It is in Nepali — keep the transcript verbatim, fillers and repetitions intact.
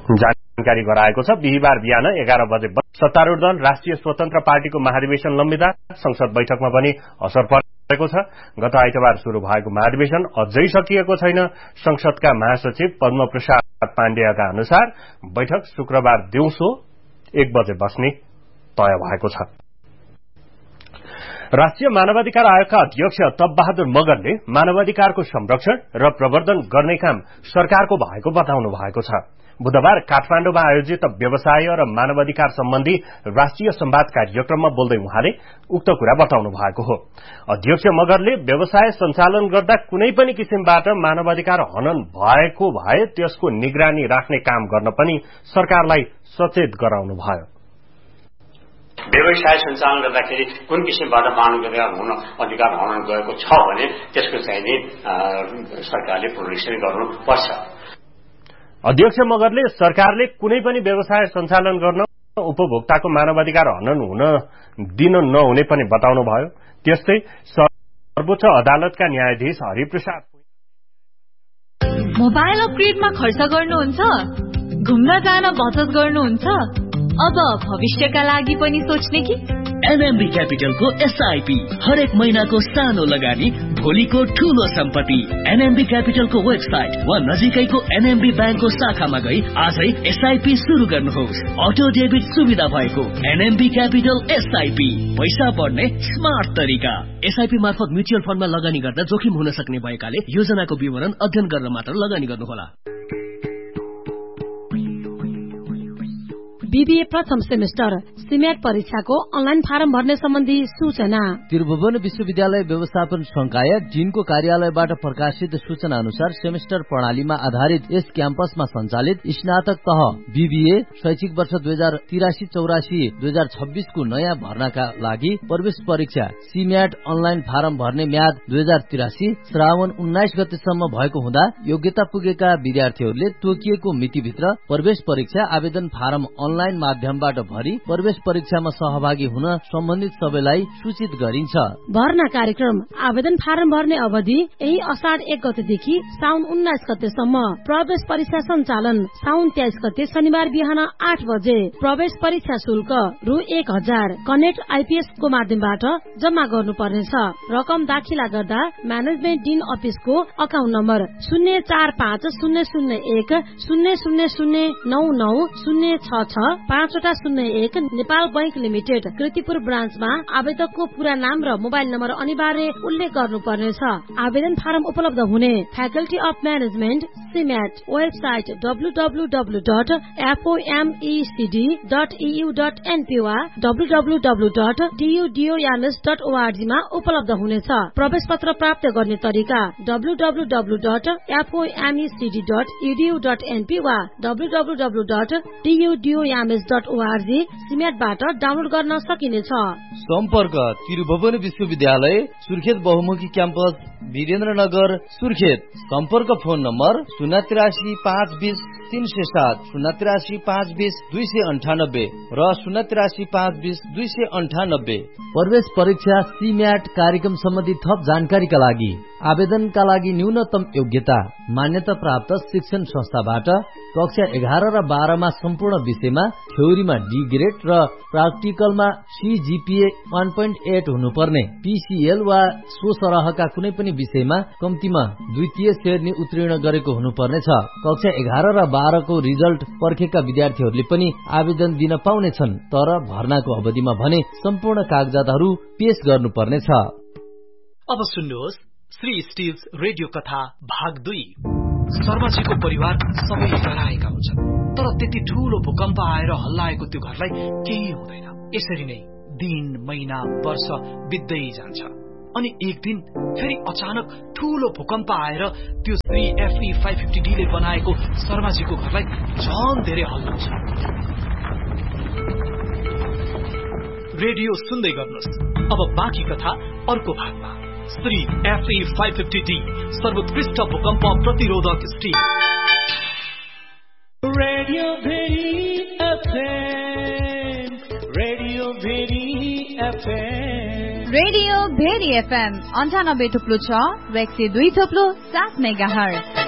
जानकारी गराएको छ। बिहिबार बिहान एघार बजे सत्तारूढ़ दल राष्ट्रिय स्वतन्त्र पार्टीको महाधिवेशन लम्बिँदा संसद बैठकमा पनि असर परेको छ। गत आइतबार शुरू भएको महाधिवेशन अझै सकिएको छैन। संसदका महासचिव पद्म प्रसाद पाण्डेका अनुसार बैठक शुक्रबार दिउँसो एक बजे बस्ने तय भएको छ। राष्ट्रिय मानवाधिकार आयोगका अध्यक्ष तप बहादुर मगरले मानवाधिकारको संरक्षण र प्रवर्धन गर्ने काम सरकारको भएको बताउनु भएको छ। बुधबार काठमाण्डुमा आयोजित व्यवसाय र मानवाधिकार सम्बन्धी राष्ट्रिय संवाद कार्यक्रममा बोल्दै उहाँले उक्त कुरा बताउनु भएको हो। अध्यक्ष मगरले व्यवसाय सञ्चालन गर्दा कुनै पनि किसिमबाट मानवाधिकार हनन भएको भए त्यसको निगरानी राख्ने काम गर्न पनि सरकारलाई सचेत गराउनु भयो। व्यवसाय सञ्चालन गर्दाखेरि कुन किसिमबाट मानवाधिकार हुन अधिकार हनन गएको छ भने त्यसको चाहिँ सरकारले पुनरीक्षण गर्नुपर्छ। अध्यक्ष मगरले सरकारले कुनै पनि व्यवसाय सञ्चालन गर्न उपभोक्ताको मानवाधिकार हनन हुन दिन नहुने पनि बताउनु भयो। त्यस्तै सर्वोच्च अदालतका न्यायाधीश हरिप्रसाद मोबाइल अपग्रेडमा खर्च गर्नुहुन्छ, घुम्न जान बचत गर्नुहुन्छ, अब भविष्यका लागि पनि सोच्ने कि एनएमबी क्यापिटलको एसआईपी हरेक महिनाको सानो लगानी भोलिको ठूलो सम्पत्ति। एनएमबी क्यापिटलको वेबसाइट वा नजिकैको एनएमबी ब्याङ्कको शाखामा गई आजै एसआईपी शुरू गर्नुहोस्। अटो डेबिट सुविधा भएको एनएमबी क्यापिटल एसआईपी, पैसा बढ्ने स्मार्ट तरिका। एसआईपी मार्फत म्युचुअल फण्डमा लगानी गर्दा जोखिम हुन सक्ने भएकाले योजनाको विवरण अध्ययन गरेर मात्र लगानी गर्नुहोला। बीबीए प्रथम सेमेस्टर सिमेट परीक्षाको अनलाइन फारम भर्ने सम्बन्धी सूचना। त्रिभुवन विश्वविद्यालय व्यवस्थापन संकाय जिनको कार्यालयबाट प्रकाशित सूचना अनुसार सेमेस्टर प्रणालीमा आधारित यस क्याम्पसमा सञ्चालित स्नातक तह बीबीए शैक्षिक वर्ष दुई हजार तिरासी चौरासी दुई हजार छब्बीसको नयाँ भर्नाका लागि प्रवेश परीक्षा सिमेट अनलाइन फारम भर्ने म्याद दुई हजार तिरासी श्रावण उन्नाइस गतेसम्म भएको हुँदा योग्यता पुगेका विद्यार्थीहरूले तोकिएको मितिभित्र प्रवेश परीक्षा आवेदन फारम अनलाइन माध्यमबाट भरी प्रवेश परीक्षामा सहभागी हुन सम्बन्धित सबैलाई सूचित गरिन्छ। भर्ना कार्यक्रम आवेदन फारम भर्ने अवधि यही असाढ एक गतेदेखि साउन उन्नाइस गतेसम्म। प्रवेश परीक्षा सञ्चालन साउन तेइस गते शनिबार बिहान आठ बजे। प्रवेश परीक्षा शुल्क रु एक हजार कनेक्ट आइपीएस को माध्यमबाट जम्मा गर्नुपर्नेछ। रकम दाखिला गर्दा म्यानेजमेन्ट डिन अफिसको अकाउन्ट नम्बर शून्य चार पाँच शून्य शून्य एक शून्य शून्य शून्य नौ नौ शून्य छ छ पाँचवटा शून्य एक नेपाल बैंक लिमिटेड कृतिपुर ब्रान्चमा आवेदकको पूरा नाम र मोबाइल नम्बर अनिवार्य उल्लेख गर्नुपर्नेछ। आवेदन फारम उपलब्ध हुने faculty of management सिमेट website W W W dot एफओएमईसीडी dot इयु dot NP वा W W W dot टीयूडीओएमएस dot ORG मा उपलब्ध हुनेछ। प्रवेश पत्र प्राप्त गर्ने तरिका W W W dot एफओएमईसीडी dot edu dot NP वा W W W dot टीयूडीओएमएस dot ORG सिमेटबाट download गर्न सकिनेछ। सम्पर्क त्रिभुवन विश्वविद्यालय सुर्खेत बहुमुखी क्याम्पस वीरेन्द्रनगर सुर्खेत। सम्पर्क फोन नम्बर शून्य तिरासी पाँच बीस तीन सय सात शून्य तिरासी पाँच बीस दुई सय अन्ठानब्बे र शून्य तिरासी पाँच बीस दुई सय अन्ठानब्बे। प्रवेश परीक्षा सिम्याट कार्यक्रम सम्बन्धी थप जानकारीका लागि आवेदनका लागि न्यूनतम योग्यता मान्यता प्राप्त शिक्षण संस्थाबाट कक्षा एघार र बाह्रमा सम्पूर्ण विषयमा थ्योरीमा डी ग्रेड र प्राक्टिकलमा सीजीपीए वान पोइन्ट एट हुनुपर्ने, पीसीएल वा सो सरहका कुनै पनि विषयमा कम्तीमा द्वितीय श्रेणी उत्तीर्ण गरेको हुनुपर्नेछ। कक्षा एघार र बाह्रको रिजल्ट पर्खेका विद्यार्थीहरूले पनि आवेदन दिन पाउनेछन्, तर भर्नाको अवधिमा भने सम्पूर्ण कागजातहरू पेश गर्नुपर्नेछ। अब सुन्नुहोस् श्री स्टिल्स रेडियो कथा भाग दुई। शर्माजीको परिवार सबैले डराएका हुन्छन्, तर त्यति ठूलो भूकम्प आएर हल्लाएको त्यो घरलाई केही हुँदैन। यसरी नै दिन महिना वर्ष बित्दै जान्छ अनि एक दिन फेरि अचानक ठूलो भूकम्प आएर त्यो Shri FE five fifty D ले बनाएको शर्माजीको घरलाई झन धेरै हल्लाउँछ। रेडियो सुन्दै गर्नुहोस्। अब बाँकी कथा अर्को भागमा। Shri FE five fifty D सर्वोत्कृष्ट भूकम्प प्रतिरोधक still. Radio very FM, radio very FM, radio very FM अन्ठानब्बे थुप्लो छ र एक सय दुई थुप्लो सात मेगा हर्ज।